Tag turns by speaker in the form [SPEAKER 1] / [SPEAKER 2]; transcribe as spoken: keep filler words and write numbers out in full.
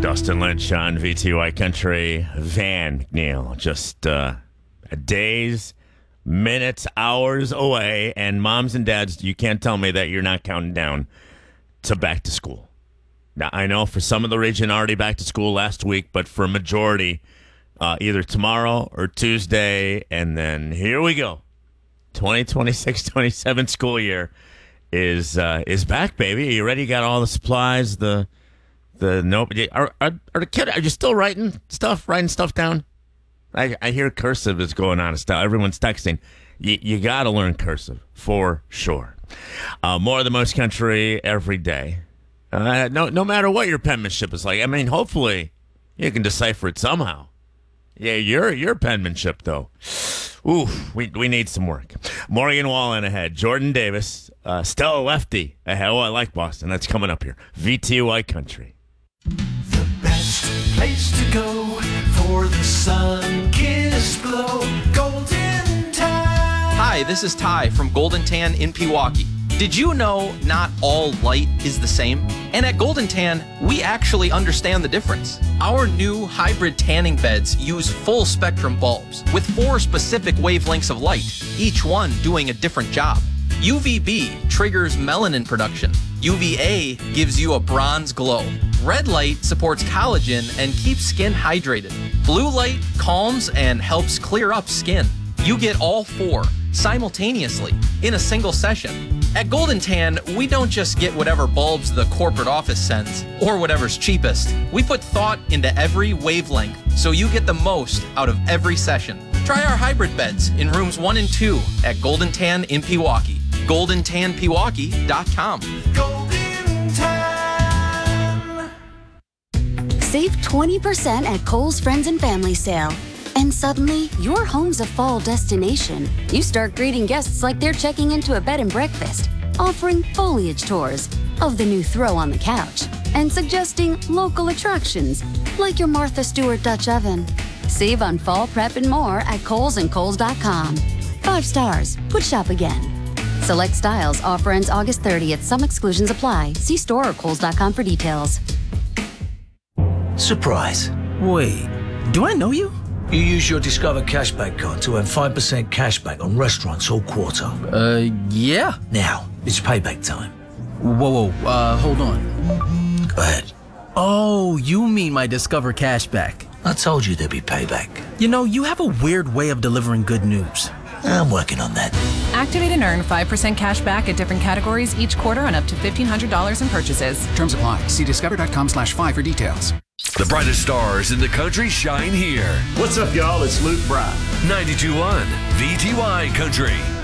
[SPEAKER 1] Dustin Lynch on V T Y Country. Van Neal, just uh, days, minutes, hours away. And moms and dads, you can't tell me that you're not counting down to back to school. Now, I know for some of the region already back to school last week, but for a majority, uh, either tomorrow or Tuesday. And then here we go. twenty twenty-six twenty-seven school year is uh, is back, baby. Are you ready? You got all the supplies, the the nope. Are, are, are the kid? Are you still writing stuff? Writing stuff down? I, I hear cursive is going on. Still, everyone's texting. You, you got to learn cursive for sure. Uh, more of the most country every day. Uh, no, no matter what your penmanship is like. I mean, hopefully you can decipher it somehow. Yeah, your your penmanship though. Ooh, we we need some work. Morgan Wallen ahead. Jordan Davis, uh, Stella Lefty ahead. Oh, I like Boston. That's coming up here. V T Y Country.
[SPEAKER 2] The best place to go for the sun-kissed glow. Golden Tan.
[SPEAKER 3] Hi, this is Ty from Golden Tan in Pewaukee. Did you know not all light is the same? And at Golden Tan, we actually understand the difference. Our new hybrid tanning beds use full spectrum bulbs with four specific wavelengths of light, each one doing a different job. U V B triggers melanin production. U V A gives you a bronze glow. Red light supports collagen and keeps skin hydrated. Blue light calms and helps clear up skin. You get all four simultaneously in a single session. At Golden Tan, we don't just get whatever bulbs the corporate office sends or whatever's cheapest. We put thought into every wavelength so you get the most out of every session. Try our hybrid beds in rooms one and two at Golden Tan in Pewaukee. golden tan pewaukee dot com.
[SPEAKER 2] Golden Tan.
[SPEAKER 4] Save twenty percent at Kohl's Friends and Family Sale. And suddenly, your home's a fall destination. You start greeting guests like they're checking into a bed and breakfast, offering foliage tours of the new throw on the couch, and suggesting local attractions like your Martha Stewart Dutch oven. Save on fall prep and more at Kohl's and Kohl's dot com. Five stars. Would shop again. Select styles. Offer ends August thirtieth. Some exclusions apply. See store or Kohl's dot com for details.
[SPEAKER 5] Surprise.
[SPEAKER 6] Wait, do I know you?
[SPEAKER 5] You use your Discover Cashback card to earn five percent cashback on restaurants all quarter.
[SPEAKER 6] Uh, yeah.
[SPEAKER 5] Now, it's payback time.
[SPEAKER 6] Whoa, whoa, uh, hold on.
[SPEAKER 5] Go ahead.
[SPEAKER 6] Oh, you mean my Discover Cashback.
[SPEAKER 5] I told you there'd be payback.
[SPEAKER 6] You know, you have a weird way of delivering good news.
[SPEAKER 5] I'm working on that.
[SPEAKER 7] Activate and earn five percent cash back at different categories each quarter on up to fifteen hundred dollars in purchases.
[SPEAKER 8] Terms apply. See discover.com slash five for details.
[SPEAKER 9] The brightest stars in the country shine here.
[SPEAKER 10] What's up, y'all? It's Luke Bryan.
[SPEAKER 9] ninety-two point one V T Y Country.